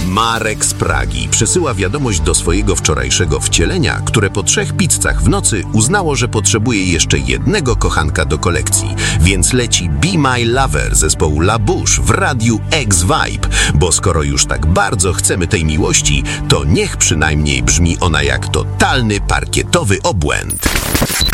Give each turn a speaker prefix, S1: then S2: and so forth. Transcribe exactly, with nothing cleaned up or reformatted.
S1: Marek z Pragi przysyła wiadomość do swojego wczorajszego wcielenia, które po trzech pizzach w nocy uznało, że potrzebuje jeszcze jednego kochanka do kolekcji. Więc leci Be My Lover zespołu La Bouche w radiu X-Vibe, bo skoro już tak bardzo chcemy tej miłości, to niech przynajmniej brzmi ona jak totalny parkietowy obłęd.